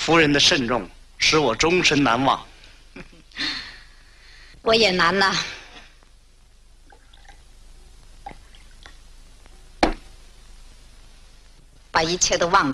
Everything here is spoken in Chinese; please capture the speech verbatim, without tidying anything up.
夫人的慎重，使我终身难忘。 我也难呐。把一切都忘掉。